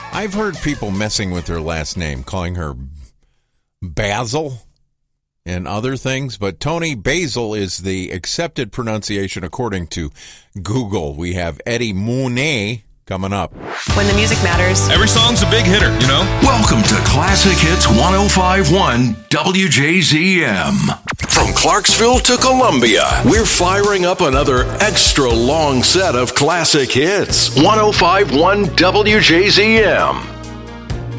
I've heard people messing with her last name, calling her Basil and other things, but Toni Basil is the accepted pronunciation according to Google. We have Eddie Monet coming up. When the music matters. Every song's a big hitter, you know? Welcome to Classic Hits 105.1 WJZM. From Clarksville to Columbia, we're firing up another extra long set of classic hits. 105.1 WJZM.